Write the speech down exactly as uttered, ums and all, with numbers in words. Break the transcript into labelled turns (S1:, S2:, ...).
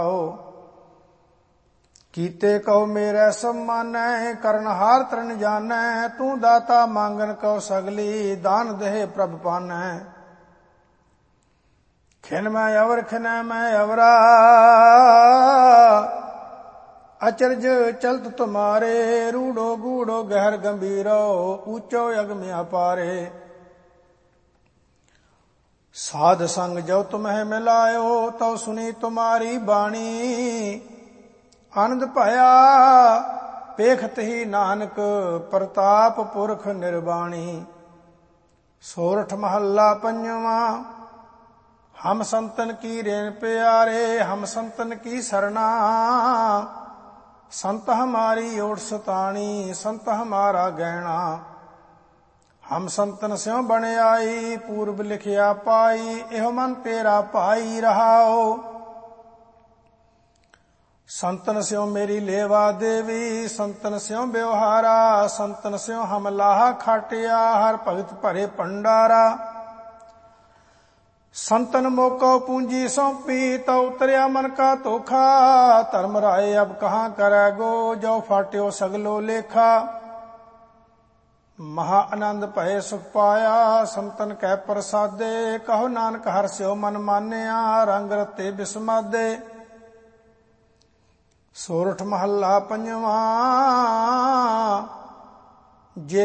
S1: कीते कहो मेरे सब मानै, करन हार तरन जानै। तू दाता मांगन कहो सगली, दान देह प्रभ पानै। खिन मैं अवर खिनै मैं अवरा, अचरज चलत तुम्हारे। रूढ़ो गूढ़ो गहर गंभीरो, ऊंचो अगम्य अपारे। साध संग जो तुम्हें मिलायो, तो सुनी तुम्हारी बाणी। आनंद पाया पेखत ही नानक, प्रताप पुरख निर्वाणी। सोरठ महल्ला पंजवा, हम संतन की रेन प्यारे। हम संतन की सरना, संत हमारी ओट सताणी। संत हमारा गहना, हम संतन स्यों बन आई। पूर्व लिखिया पाई, एहो मन तेरा पाई रहाओ। संतन स्यों मेरी लेवा देवी, संतन स्यों व्यवहारा। संतन स्यों हम लाहा खाटिया, हर भगत भरे भंडारा। संतन मोको पूंजी सौंपी, तो उतरिया मन का तोखा। धर्म राय अब कहाँ करेगो, जो फाट्यो सगलो लेखा। महा आनंद भय सुख पाया, संतन कह प्रसादे। कहो नानक हर स्यो मन मानिया, रंग रते बिस्मादे। सोरठ महल्ला पंजवा, जे